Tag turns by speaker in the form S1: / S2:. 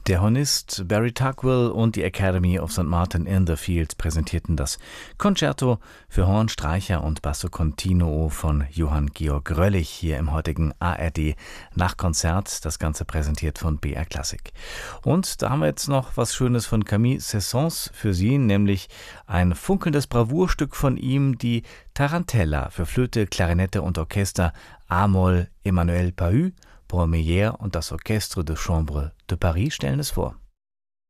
S1: Der Hornist Barry Tugwell und die Academy of St. Martin in the Fields präsentierten das Concerto für Horn, Streicher und Basso Continuo von Johann Georg Röllig hier im heutigen ARD Nachkonzert. Das Ganze präsentiert von BR Classic. Und da haben wir jetzt noch was Schönes von Camille Saint-Saëns für Sie, nämlich ein funkelndes Bravourstück von ihm, die Tarantella für Flöte, Klarinette und Orchester A-Moll Emmanuel Pahud. Paul Meyer und das Orchestre de Chambre de Paris stellen es vor.